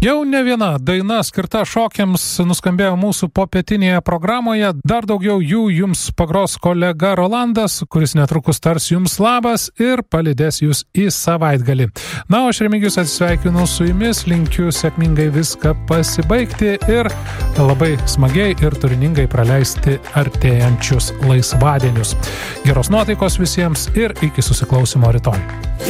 Jau ne viena daina skirta šokiams nuskambėjo mūsų popietinėje programoje. Dar daugiau jų jums pagros kolega Rolandas, kuris netrukus tars jums labas ir palydės jūs į savaitgalį. Na, o aš Remigijus atsisveikinu su jumis, linkiu sėkmingai viską pasibaigti ir labai smagiai ir turiningai praleisti artėjančius laisvadienius. Geros nuotaikos visiems ir iki susiklausimo rytoj.